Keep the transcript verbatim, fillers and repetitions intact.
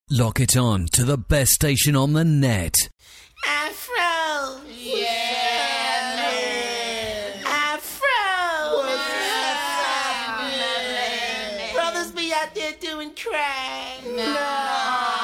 Lock it on to the best station on the net. Afro! Yeah! Afro! What's happening? Brothers be out there doing crack. No.